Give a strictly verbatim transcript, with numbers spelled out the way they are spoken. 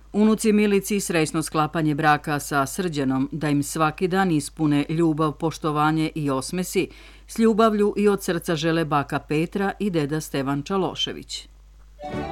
Unuci Milici srećno sklapanje braka sa Srđanom, da im svaki dan ispune ljubav, poštovanje i osmesi, s ljubavlju i od srca žele baka Petra i deda Stevan Čalošević.